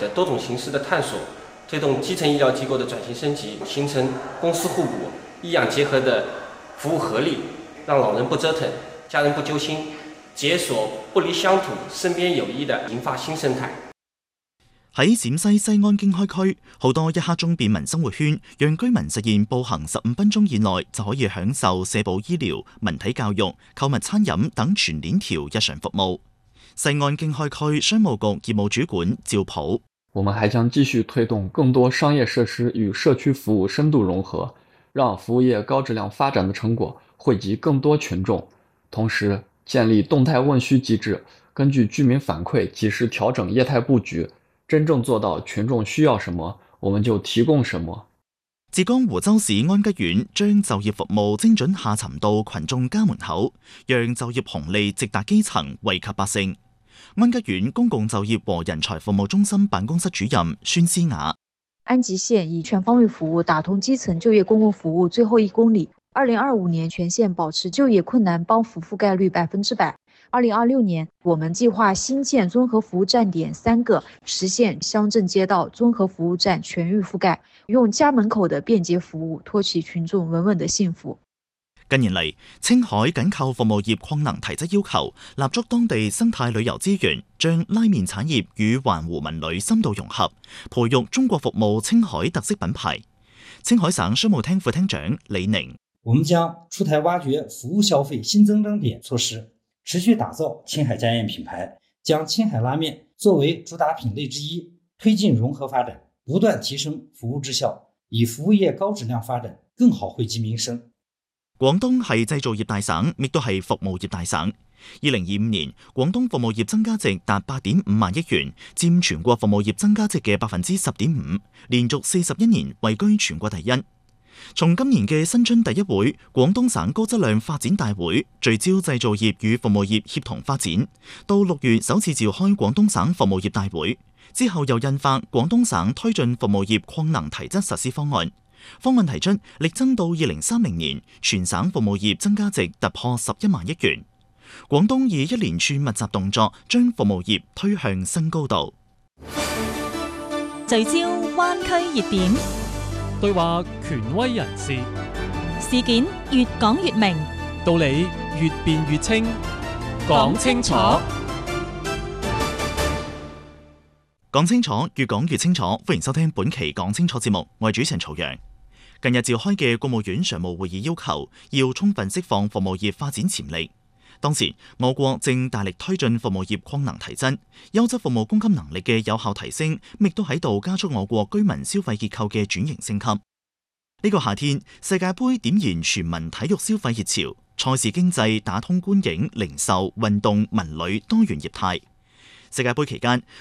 的多种形式的探索，推动基层医疗机构的转型升级，形成公私互补、医养结合的服务合力，让老人不折腾，家人不揪心，解鎖不離鄉土、身邊有醫的研發新生態。 喺陝西西安經開區，好多一刻鐘便民生活圈，讓居民實現步行15分鐘以內就可以享受社保醫療、文體教育、購物餐飲等全鏈條日常服務。西安經開區商務局業務主管趙普： 我們還將繼續推動更多商業設施與社區服務深度融合，讓服務業高質量發展的成果惠及更多群眾。同時，建立動態問需機制，根據居民反饋及時調整業態佈局。真正做到群眾需要什麼，我們就提供什麼。 浙江湖州市安吉縣將就業服務精準下沉到群眾家門口，讓就業紅利直達基層，惠及百姓。安吉縣公共就業和人才服務中心辦公室主任孫思雅： 安吉縣以全方位服務打通基層就業公共服務最後1公里。2025年全縣保持就業困難幫扶覆蓋率100%。2026年，我們計劃新建綜合服務站點3個，實現鄉鎮街道綜合服務站全域覆蓋，用家門口的便捷服務托起群眾穩穩的幸福。 近年嚟，青海緊扣服務業擴能提質要求，立足當地生態旅遊資源，將拉麵產業與環湖文旅深度融合，培育中國服務青海特色品牌。青海省商務廳副廳長李寧： 我們將出台挖掘服務消費新增長點措施，持續打造青海家宴品牌，將青海拉麵作為主打品類之一，推進融合發展，不斷提升服務質效，以服務業高質量發展更好惠及民生。 廣東係製造業大省，亦都係服務業大省。2025年，廣東服務業增加值達8.5萬億元，佔全國服務業增加值嘅10.5%，連續41年位居全國第一。從今年嘅新春第一會廣東省高質量發展大會，聚焦製造業與服務業協同發展，到6月首次召開廣東省服務業大會，之後又印發廣東省推進服務業擴能提質實施方案。方案提出力爭到2030年，全省服務業增加值突破11萬億元。廣東以一連串密集動作，將服務業推向新高度。 聚焦灣區熱點， 對話權威人士， 事件越講越明， 道理越辯越清，講清楚。 講清楚，越講越清楚。歡迎收聽本期講清楚節目，我係主持人曹陽。近日召開嘅國務院常務會議要求，要充分釋放服務業發展潛力。當時，我國正大力推進服務業擴能提質，優質服務供給能力嘅有效提升，亦都喺度加速我國居民消費結構嘅轉型升級。呢個夏天，世界盃點燃全民體育消費熱潮，賽事經濟打通觀影、零售、運動、文旅多元業態。世界盃期間，